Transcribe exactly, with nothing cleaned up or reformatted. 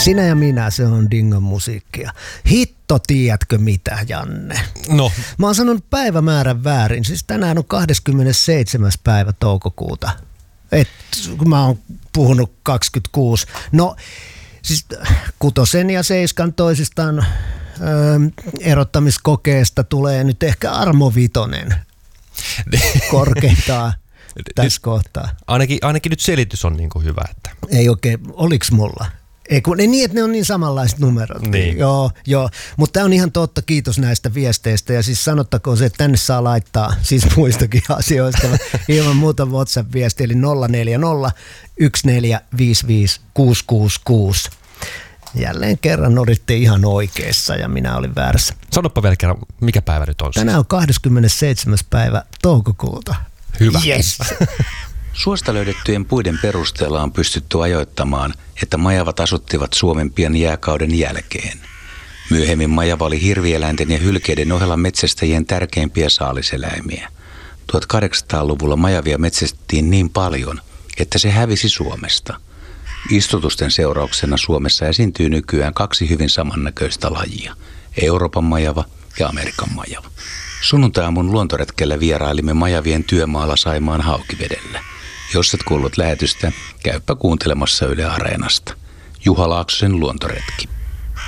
Sinä ja minä, se on Dingon musiikkia. Hitto, tiedätkö mitä, Janne? No. Mä oon sanonut päivämäärän väärin. Siis tänään on kahdeskymmenesseitsemäs päivä toukokuuta. Et, kun mä oon puhunut kaksikymmentäkuusi. No, siis kutosen ja seiskan toisistaan öö, erottamiskokeesta tulee nyt ehkä Armo Vitonen korkeintaan tässä kohtaa. Ainakin, ainakin nyt selitys on niin kuin hyvä. Että. Ei oikein, oliks mulla? Ei kun ne niin, että ne on niin samanlaiset numerot. Niin. Joo, joo. Mutta tämä on ihan totta, kiitos näistä viesteistä. Ja siis sanottakoon se, että tänne saa laittaa siis muistakin asioista ilman muuta WhatsApp-viesti, eli nolla neljä nolla yksi neljä viisi viisi kuusi kuusi kuusi. Jälleen kerran olitte ihan oikeassa ja minä olin väärässä. Sanoppa vielä kerran, mikä päivä nyt on? Tänään on kahdeskymmenesseitsemäs päivä toukokuuta. Hyvä. Yes. Suosta löydettyjen puiden perusteella on pystytty ajoittamaan, että majavat asuttivat Suomen pian jääkauden jälkeen. Myöhemmin majava oli hirvieläinten ja hylkeiden ohella metsästäjien tärkeimpiä saaliseläimiä. tuhatkahdeksansataaluvulla majavia metsästettiin niin paljon, että se hävisi Suomesta. Istutusten seurauksena Suomessa esiintyy nykyään kaksi hyvin samannäköistä lajia, Euroopan majava ja Amerikan majava. Sunnuntai-aamun luontoretkellä vierailimme majavien työmaalla Saimaan Haukivedellä. Jos et kuullut lähetystä, käypä kuuntelemassa Yle Areenasta. Juha Laaksosen luontoretki.